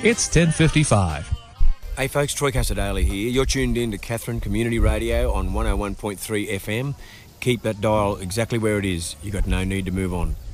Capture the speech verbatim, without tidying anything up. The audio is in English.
It's ten fifty-five. Hey folks, Troy Casadale here. You're tuned in to Katherine Community Radio on one oh one point three F M. Keep that dial exactly where it is. You've got no need to move on.